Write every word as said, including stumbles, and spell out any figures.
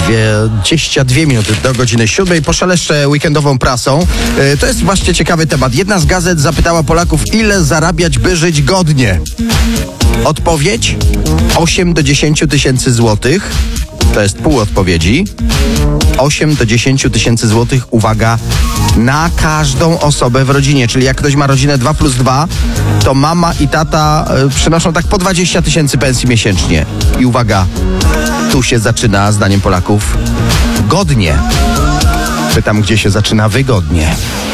dwadzieścia dwie minuty do godziny siódmej. Poszeleszczę weekendową prasą. To jest właśnie ciekawy temat. Jedna z gazet zapytała Polaków, ile zarabiać, by żyć godnie. Odpowiedź? osiem do dziesięciu tysięcy złotych. To jest pół odpowiedzi. osiem do dziesięciu tysięcy złotych, uwaga, na każdą osobę w rodzinie. Czyli jak ktoś ma rodzinę dwa plus dwa, to mama i tata y, przynoszą tak po dwadzieścia tysięcy pensji miesięcznie. I uwaga, tu się zaczyna, zdaniem Polaków, godnie. Pytam, gdzie się zaczyna wygodnie.